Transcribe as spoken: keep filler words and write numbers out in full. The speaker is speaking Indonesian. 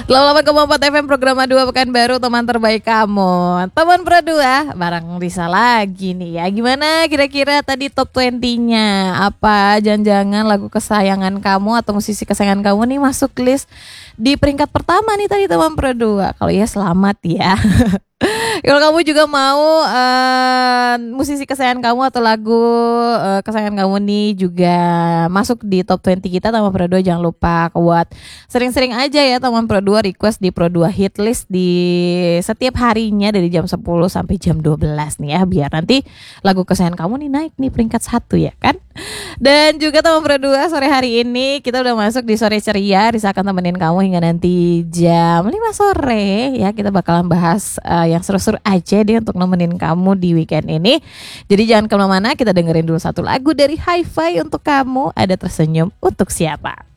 delapan koma empat F M program dua Pekanbaru, teman terbaik kamu. Teman berdua bareng Risa lagi nih ya. Gimana kira-kira tadi top dua puluh-nya? Apa jangan-jangan lagu kesayangan kamu atau musisi kesayangan kamu nih masuk list di peringkat pertama nih tadi teman berdua? Kalau ya selamat ya. Kalau kamu juga mau uh, musisi kesayangan kamu atau lagu uh, kesayangan kamu nih juga masuk di top dua puluh kita, teman Pro dua jangan lupa buat sering-sering aja ya teman Pro dua request di Pro dua hit list di setiap harinya dari jam sepuluh sampai jam dua belas nih ya, biar nanti lagu kesayangan kamu nih naik nih peringkat satu ya kan. Dan juga teman Pro dua, sore hari ini kita udah masuk di Sore Ceria. Risa akan temenin kamu hingga nanti jam lima sore ya. Kita bakalan bahas uh, yang seru-seru aja deh untuk nemenin kamu di weekend ini. Jadi jangan kemana-mana, kita dengerin dulu satu lagu dari Hi-Fi untuk kamu. Ada Tersenyum Untuk Siapa.